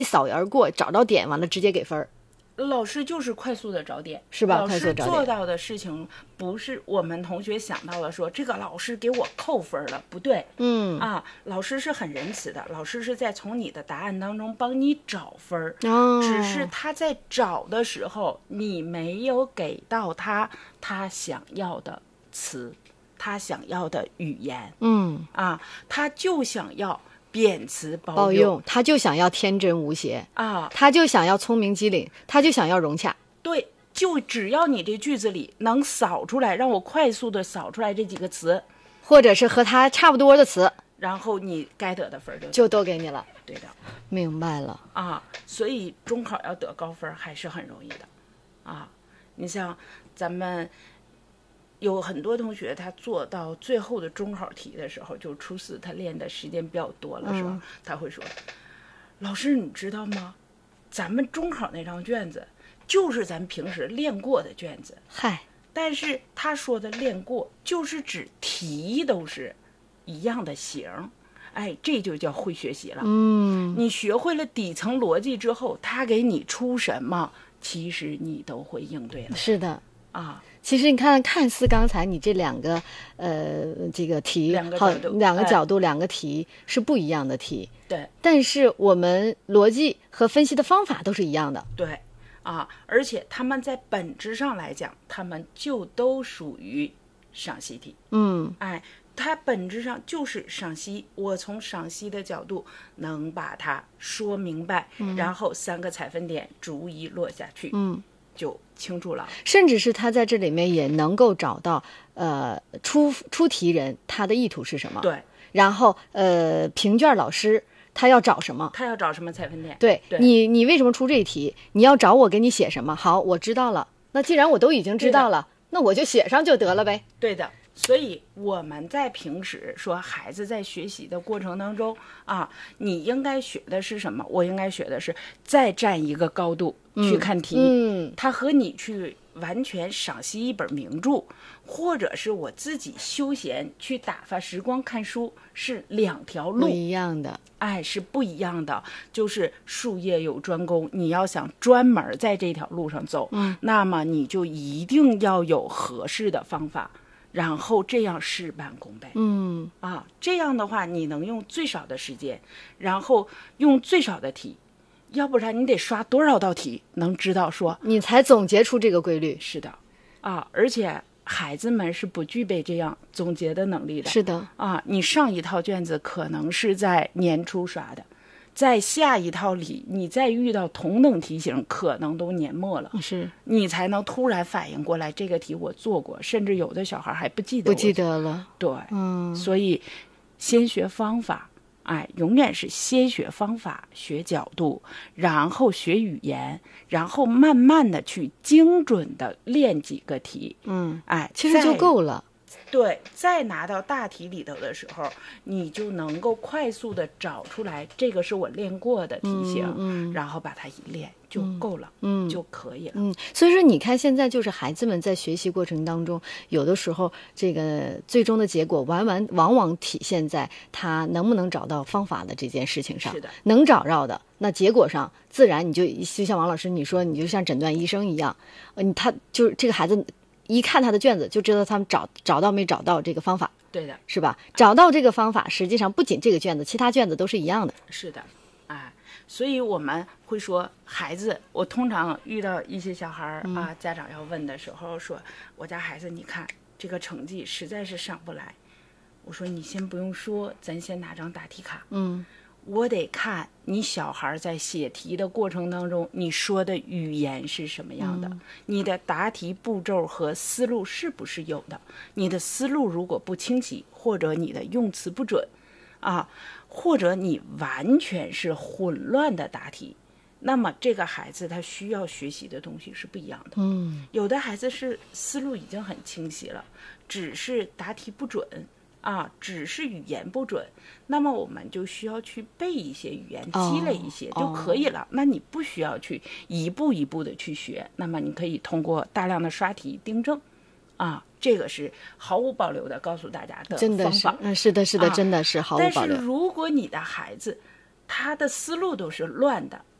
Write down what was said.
扫而过，找到点，完了直接给分儿。 老师就是快速的找点， 是吧？ 老师快速找点做到的事情不是我们同学想到了说这个老师给我扣分了，不对。老师是很仁慈的，老师是在从你的答案当中帮你找分儿。只是他在找的时候，你没有给到他想要的词，他想要的语言。他就想要贬词包用， 他就想要天真无邪他就想要聪明机灵，他就想要融洽。 对，就只要你这句子里能扫出来，让我快速的扫出来这几个词， 或者是和他差不多的词， 然后你该得的分就都给你了。 对的， 明白了所以中考要得高分还是很容易的你像咱们有很多同学，他做到最后的中考题的时候，就初四他练的时间比较多了时候，他会说：“老师，你知道吗？咱们中考那张卷子就是咱平时练过的卷子。”但是他说的练过，就是指题都是一样的形。这就叫会学习了。你学会了底层逻辑之后，他给你出什么，其实你都会应对了。 是的其实你看似刚才你这两个这个题两个角度两个题是不一样的题， 对， 但是我们逻辑和分析的方法都是一样的。 对而且他们在本质上来讲，他们就都属于赏析题。它本质上就是赏析，我从赏析的角度能把它说明白，然后3个采分点逐一落下去，就清楚了。 甚至是他在这里面也能够找到出题人他的意图是什么。 对， 然后评卷老师他要找什么？ 他要找什么采分点？ 对，你为什么出这一题？你要找我给你写什么？好，我知道了。那既然我都已经知道了，那我就写上就得了呗。 对的。所以我们在平时说孩子在学习的过程当中你应该学的是什么？我应该学的是再站一个高度去看题。它和你去完全赏析一本名著，或者是我自己休闲去打发时光看书，是2条路， 不一样的。 是不一样的。就是术业有专攻，你要想专门在这条路上走，那么你就一定要有合适的方法。然后这样事半功倍。这样的话你能用最少的时间，然后用最少的题，要不然你得刷多少道题，能知道说你才总结出这个规律。 是的而且孩子们是不具备这样总结的能力的。 是的你上一套卷子可能是在年初刷的，在下一套里你再遇到同等题型，可能都年末了， 是你才能突然反应过来，这个题我做过，甚至有的小孩还不记得了。 对，所以先学方法，永远是先学方法，学角度，然后学语言，然后慢慢的去精准的练几个题， 其实就够了。 对，再拿到大题里头的时候，你就能够快速的找出来，这个是我练过的题型，然后把它一练就够了，就可以了。 所以说你看现在就是孩子们在学习过程当中，有的时候这个最终的结果往往体现在他能不能找到方法的这件事情上。 是的， 能找着的，那结果上自然你就像王老师你说，你就像诊断医生一样，他就是这个孩子一看他的卷子就知道他们找到没找到这个方法。 对的， 是吧？找到这个方法，实际上不仅这个卷子，其他卷子都是一样的。 是的，所以我们会说孩子，我通常遇到一些小孩家长要问的时候说，我家孩子你看这个成绩实在是上不来，我说你先不用说，咱先拿张答题卡，我得看你小孩在写题的过程当中，你说的语言是什么样的，你的答题步骤和思路是不是有的，你的思路如果不清晰，或者你的用词不准或者你完全是混乱的答题，那么这个孩子他需要学习的东西是不一样的。有的孩子是思路已经很清晰了，只是答题不准只是语言不准，那么我们就需要去背一些语言，积累一些就可以了。那你不需要去一步一步的去学，那么你可以通过大量的刷题订正这个是毫无保留的告诉大家的方法。 真的是，是的，是的，真的是毫无保留。 但是如果你的孩子他的思路都是乱的，